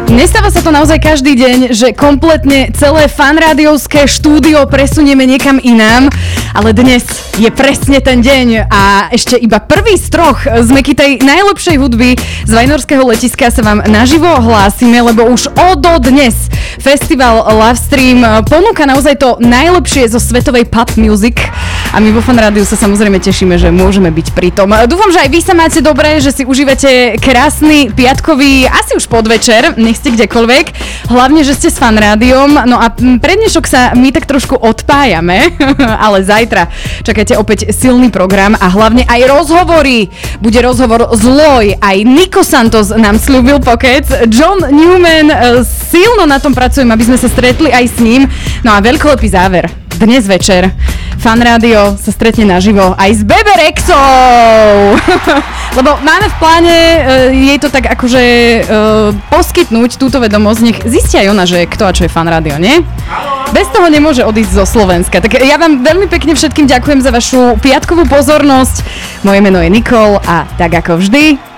Nestáva sa to naozaj každý deň, že kompletne celé fanrádiovské štúdio presunieme niekam inám, ale dnes je presne ten deň a ešte iba prvý z troch z tej najlepšej hudby z Vajnorského letiska sa vám naživo hlásime, lebo už dnes festival Lovestream ponúka naozaj to najlepšie zo svetovej pop music a my vo Fanrádiu sa samozrejme tešíme, že môžeme byť pri tom. Dúfam, že aj vy sa máte dobre, že si užívate krásny piatkový, asi už podvečer, nech ste kdekoľvek, hlavne, že ste s Fanrádiom. No a pre dnešok sa my tak trošku odpájame, ale zajtra čakajte opäť silný program a hlavne aj rozhovory. Bude rozhovor s Loj, aj Nico Santos nám sľúbil pokec, John Newman, silno na tom pracujem, aby sme sa stretli aj s ním. No a veľkolepý záver. Dnes večer Fanrádio sa stretne naživo aj s Bebe Rexou. Lebo máme v pláne jej to tak akože poskytnúť túto vedomosť. Nech zistia aj ona, že kto a čo je Fanrádio, nie? Bez toho nemôže odísť zo Slovenska. Tak ja vám veľmi pekne všetkým ďakujem za vašu piatkovú pozornosť. Moje meno je Nikol a tak ako vždy